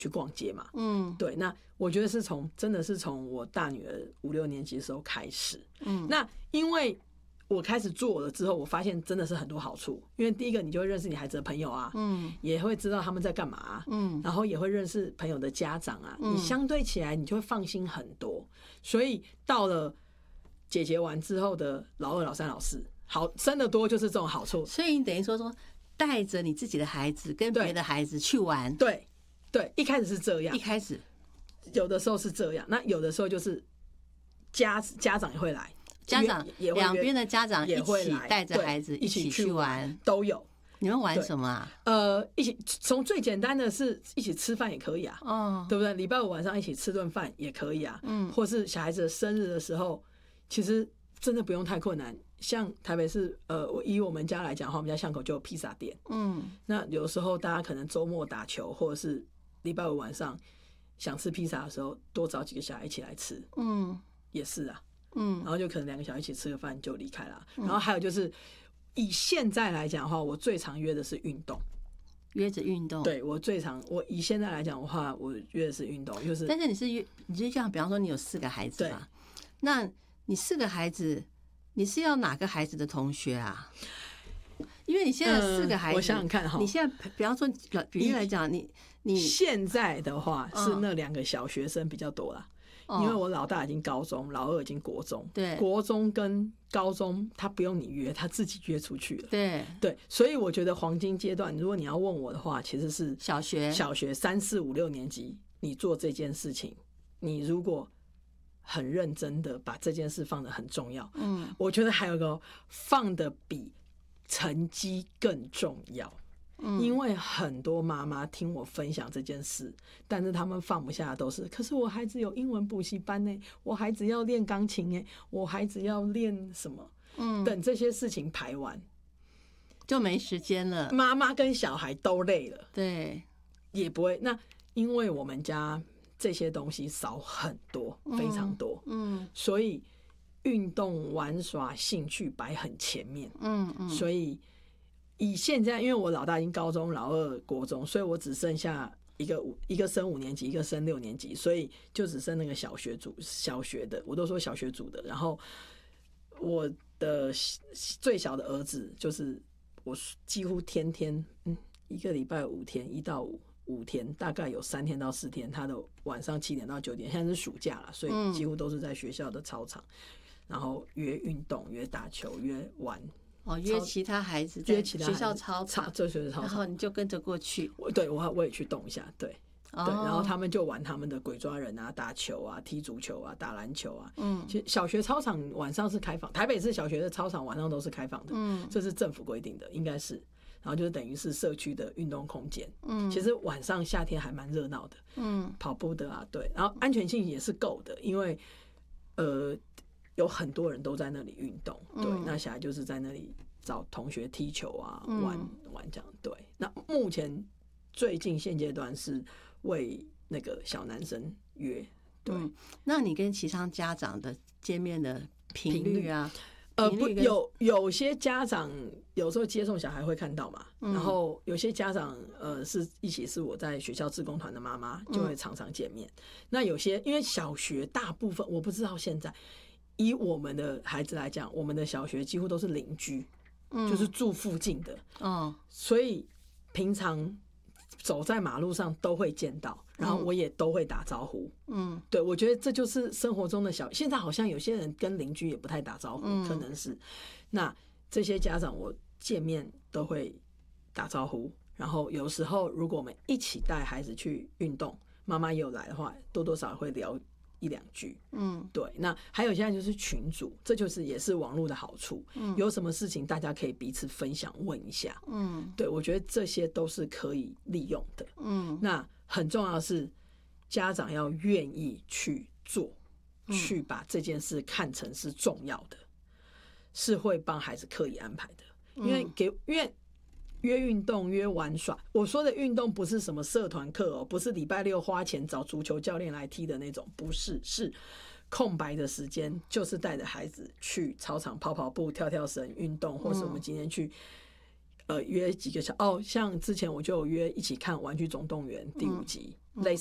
去逛街嘛。对，那我觉得真的是从我大女儿5、6年级的时候开始。那因为我开始做了之后，我发现真的是很多好处。因为第一个，你就会认识你孩子的朋友啊，也会知道他们在干嘛啊，然后也会认识朋友的家长啊，你相对起来你就会放心很多。所以到了姐姐完之后的老二、老三、老四，好生得多就是这种好处。 所以你等于说带着你自己的孩子跟别的孩子去玩。 对对，一开始是这样， 一开始有的时候是这样，那有的时候就是家长也会来。 家长两边的家长一起带着孩子一起去玩， 都有。 你们玩什么啊？ 一起从最简单的是一起吃饭也可以啊，对不对？礼拜5晚上一起吃顿饭也可以啊，或是小孩子的生日的时候，其实真的不用太困难。像台北市，以我们家来讲的话，我们家巷口就有披萨店，那有时候大家可能周末打球，或者是礼拜5晚上想吃披萨的时候，多找几个小孩一起来吃，也是啊。然后就可能2个小孩一起吃个饭就离开了。然后还有就是以现在来讲的话，我最常约的是运动， 约着运动。 对，我以现在来讲的话，我约的是运动，就是。 但是你就像比方说你有4个孩子嘛，那你4个孩子，你是要哪个孩子的同学啊？因为你现在4个孩子， 我想想看哈， 你现在比方说比例来讲，你现在的话是那2个小学生比较多啦。因为我老大已经高中，老二已经国中，对，国中跟高中他不用你约，他自己约出去了，对，所以我觉得黄金阶段，如果你要问我的话，其实是小学3、4、5、6年级，你做这件事情，你如果很认真的把这件事放得很重要，我觉得还有个放得比成绩更重要。因为很多妈妈听我分享这件事，但是他们放不下的都是，可是我孩子有英文补习班呢，我孩子要练钢琴呢，我孩子要练什么，等这些事情排完就没时间了， 妈妈跟小孩都累了， 对， 也不会。那因为我们家这些东西少很多，非常多，所以运动、玩耍、兴趣摆很前面，所以以现在，因为我老大已经高中，老二国中，所以我只剩下一个升5年级，一个升6年级，所以就只剩那个小学的，我都说小学组的。然后我的最小的儿子，就是我几乎天天，一个礼拜5天，1到5天，大概有3天到4天，他的晚上7点到9点，现在是暑假了，所以几乎都是在学校的操场，然后约运动、约打球、约玩。 约其他孩子在学校操场，然后你就跟着过去。 对，我也去动一下，对，然后他们就玩他们的鬼抓人啊、打球啊、踢足球啊、打篮球啊。其实小学操场晚上是开放，台北市小学的操场晚上都是开放的，这是政府规定的，应该是。然后就是等于是社区的运动空间。其实晚上夏天还蛮热闹的，跑步的啊，对，然后安全性也是够的，因为有很多人都在那里运动，对，那小孩就是在那里找同学踢球啊，玩这样，对。那目前最近现阶段是为那个小男生约，对。 那你跟其他家长的见面的频率啊？ 有些家长有时候接送小孩会看到嘛，然后有些家长是一起是我在学校志工团的妈妈，就会常常见面。那有些因为小学大部分我不知道现在。以我们的孩子来讲，我们的小学几乎都是邻居，就是住附近的，所以平常走在马路上都会见到，然后我也都会打招呼，对，我觉得这就是生活中的现在好像有些人跟邻居也不太打招呼，可能是，那这些家长我见面都会打招呼，然后有时候如果我们一起带孩子去运动，妈妈也有来的话，多多少少会聊1、2句，对。那还有现在就是群组，这就是也是网络的好处，有什么事情大家可以彼此分享问一下，对，我觉得这些都是可以利用的，那很重要的是家长要愿意去做，去把这件事看成是重要的，是会帮孩子刻意安排的，因为约运动、约玩耍，我说的运动不是什么社团课哦，不是礼拜6花钱找足球教练来踢的那种，不是，是空白的时间，就是带着孩子去操场跑跑步、跳跳绳运动，或是我们今天去约几个像之前我就有约一起看《玩具总动员》第5集，